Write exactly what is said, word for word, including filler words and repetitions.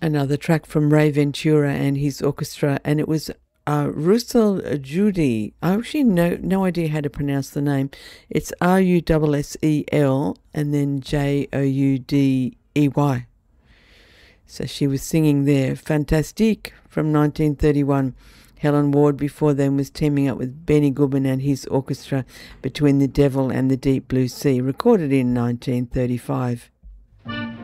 Another track from Ray Ventura and his orchestra, and it was uh, Russell Judy. I actually no no idea how to pronounce the name. It's R U S S E L and then J O U D E Y. So she was singing there. Fantastique from nineteen thirty-one. Helen Ward before then was teaming up with Benny Goodman and his orchestra Between the Devil and the Deep Blue Sea, recorded in nineteen thirty-five.